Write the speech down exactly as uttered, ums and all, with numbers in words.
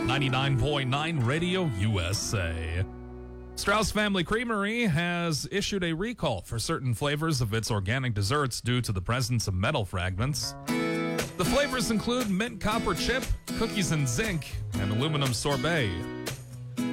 ninety-nine point nine Radio U S A. Strauss Family Creamery has issued a recall for certain flavors of its organic desserts due to the presence of metal fragments. The flavors include mint copper chip, cookies and zinc, and aluminum sorbet.